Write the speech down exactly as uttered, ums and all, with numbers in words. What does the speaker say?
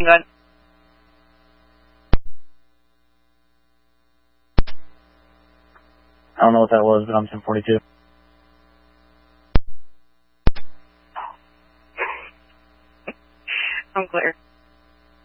Gun. I don't know what that was, but I'm ten forty-two. I'm clear.